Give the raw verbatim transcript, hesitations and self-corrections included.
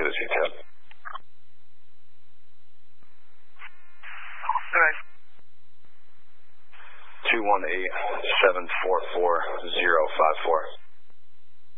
Whiskey ten. Alright. two one eight, seven four four, zero five four.